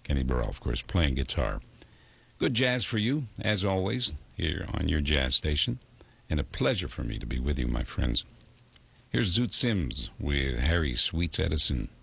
Kenny Burrell, of course, playing guitar. Good jazz for you, as always, here on your jazz station. And a pleasure for me to be with you, my friends. Here's Zoot Sims with Harry Sweets Edison.